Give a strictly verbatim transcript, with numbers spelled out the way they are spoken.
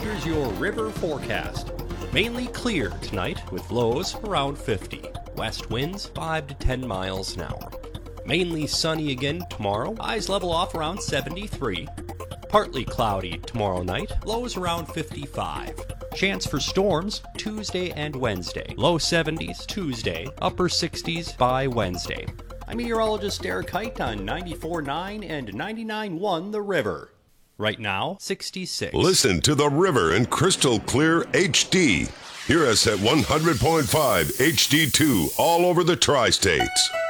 Here's your river forecast. Mainly clear tonight with lows around fifty. West winds five to ten miles an hour. Mainly sunny again tomorrow. Highs level off around seventy-three. Partly cloudy tomorrow night. Lows around fifty-five. Chance for storms Tuesday and Wednesday. Low seventies Tuesday. Upper sixties by Wednesday. I'm meteorologist Derek Height on ninety-four point nine and ninety-nine point one The River. Right now, sixty-six. Listen to The River in crystal clear H D. Hear us at one hundred point five H D two all over the tri-states.